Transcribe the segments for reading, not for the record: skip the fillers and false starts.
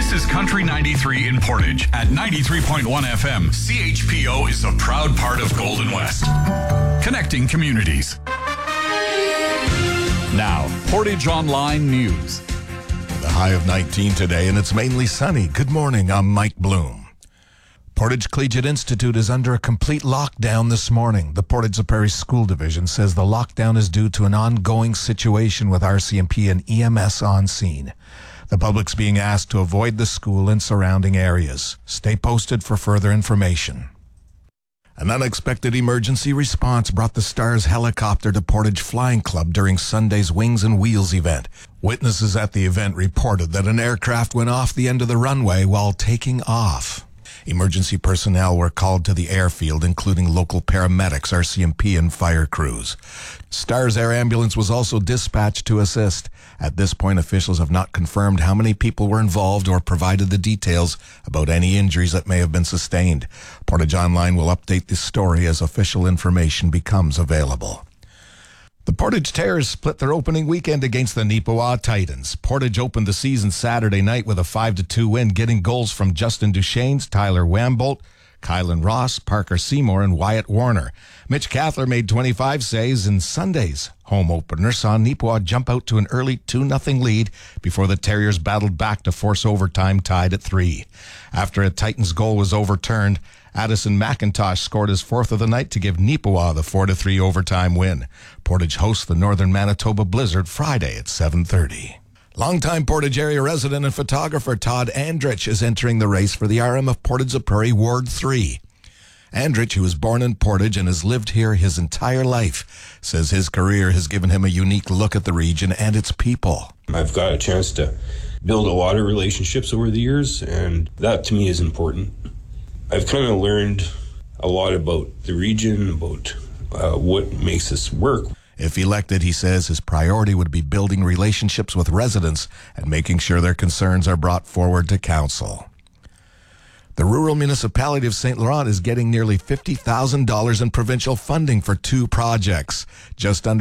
This is Country 93 in Portage at 93.1 FM. CHPO is a proud part of Golden West. Connecting communities. Now, Portage Online News. The high of 19 today, and it's mainly sunny. Good morning, I'm Mike Bloom. Portage Collegiate Institute is under a complete lockdown this morning. The Portage Prairie School Division says the lockdown is due to an ongoing situation with RCMP and EMS on scene. The public's being asked to avoid the school and surrounding areas. Stay posted for further information. An unexpected emergency response brought the Stars helicopter to Portage Flying Club during Sunday's Wings and Wheels event. Witnesses at the event reported that an aircraft went off the end of the runway while taking off. Emergency personnel were called to the airfield, including local paramedics, RCMP, and fire crews. Stars Air Ambulance was also dispatched to assist. At this point, officials have not confirmed how many people were involved or provided the details about any injuries that may have been sustained. Portage Online will update this story as official information becomes available. The Portage Terrors split their opening weekend against the Neepawa Titans. Portage opened the season Saturday night with a 5-2 win, getting goals from Justin Duchesnes, Tyler Wambolt, Kylan Ross, Parker Seymour, and Wyatt Warner. Mitch Cathler made 25 saves in Sunday's home opener, saw Neepawa jump out to an early 2-0 lead before the Terriers battled back to force overtime, tied at 3. After a Titans goal was overturned, Addison McIntosh scored his fourth of the night to give Neepawa the 4-3 overtime win. Portage hosts the Northern Manitoba Blizzard Friday at 7:30. Longtime Portage area resident and photographer Todd Andrich is entering the race for the RM of Portage Prairie Ward 3. Andrich, who was born in Portage and has lived here his entire life, says his career has given him a unique look at the region and its people. I've got a chance to build a lot of relationships over the years, and that to me is important. I've kind of learned a lot about the region, about what makes us work. If elected, he says his priority would be building relationships with residents and making sure their concerns are brought forward to council. The rural municipality of St. Laurent is getting nearly $50,000 in provincial funding for 2 projects. Just under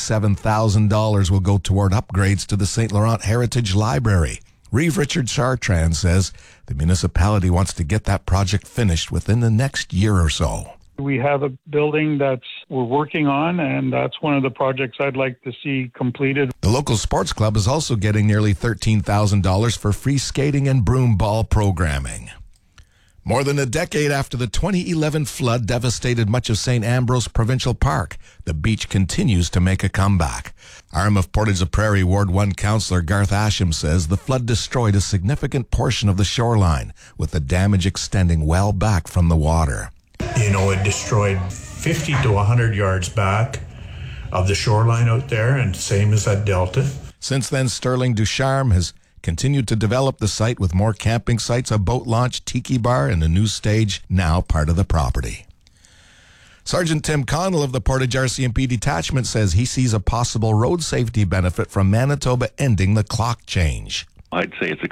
$37,000 will go toward upgrades to the St. Laurent Heritage Library. Reeve Richard Chartrand says the municipality wants to get that project finished within the next year or so. We have a building we're working on, and that's one of the projects I'd like to see completed. The local sports club is also getting nearly $13,000 for free skating and broom ball programming. More than a decade after the 2011 flood devastated much of St. Ambrose Provincial Park, the beach continues to make a comeback. RM of Portage Prairie Ward 1 Councillor Garth Asham says the flood destroyed a significant portion of the shoreline, with the damage extending well back from the water. It destroyed 50 to 100 yards back of the shoreline out there, and same as at Delta. Since then, Sterling Ducharme has continued to develop the site with more camping sites, a boat launch, tiki bar, and a new stage, now part of the property. Sergeant Tim Connell of the Portage RCMP detachment says he sees a possible road safety benefit from Manitoba ending the clock change. I'd say it's a